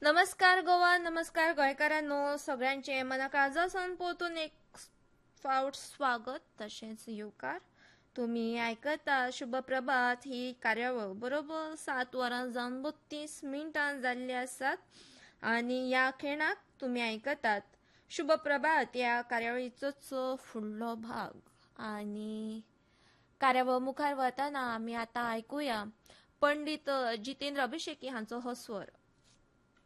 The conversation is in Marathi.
नमस्कार गोवा, नमस्कार गोंयकारांनो, सगळ्यांचे मनाकाळजासन परतून एक फावट स्वागत तशेंच येवकार. तुम्ही आयकता शुभ प्रभात ही कार्यावळ बरोबर 7 वरां जावन 32 मिनटां जाल्ली आसात आनी ह्या खिणाक तुम्ही आयकतात शुभ प्रभात ह्या कार्यावळीचो फुडलो भाग. आनी कार्यावळ मुखार वतना आमी आतां आयकुया पंडीत जितेंद्र अभिषेकी हांचो हो स्वर.